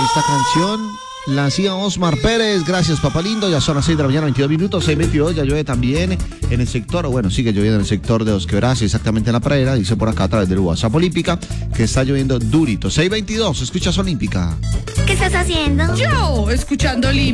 Esta canción la hacía Osmar Pérez. Gracias, papá lindo. Ya son las 6 de la mañana, 22 minutos, 6:22. Ya llueve también en el sector, bueno, sigue lloviendo en el sector de Dos Quebradas, exactamente en la pradera. Dice por acá a través del WhatsApp Olímpica que está lloviendo durito. 6:22, escuchas Olímpica. ¿Qué estás haciendo? Yo, escuchando